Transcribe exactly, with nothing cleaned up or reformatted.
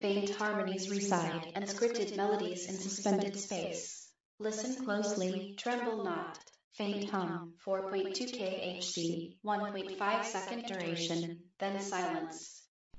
Faint harmonies reside, and scripted melodies in suspended space. Listen closely, tremble not. Faint hum, four point two K H Z, one point five second duration, then silence.